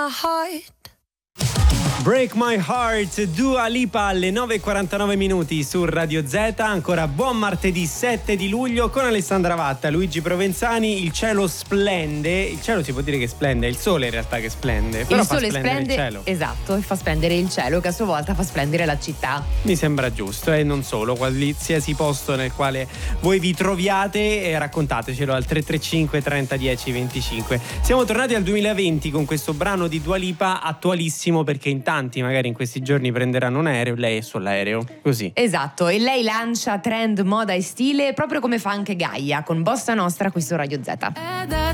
Break My Heart, Dua Lipa alle 9:49 minuti su Radio Z. Ancora buon martedì 7 di luglio con Alessandra Vatta, Luigi Provenzani. Il cielo splende, il cielo si può dire che splende, è il sole in realtà che splende, però il sole fa splendere splende, il cielo. esatto, e fa splendere il cielo, che a sua volta fa splendere la città. Mi sembra giusto, e non solo, qualsiasi posto nel quale voi vi troviate, raccontatecelo al 335 30 10 25. Siamo tornati al 2020 con questo brano di Dua Lipa, attualissimo perché in tanti magari in questi giorni prenderanno un aereo, lei è sull'aereo, così. Esatto, e lei lancia trend, moda e stile proprio come fa anche Gaia con Bossa Nostra qui su Radio Z.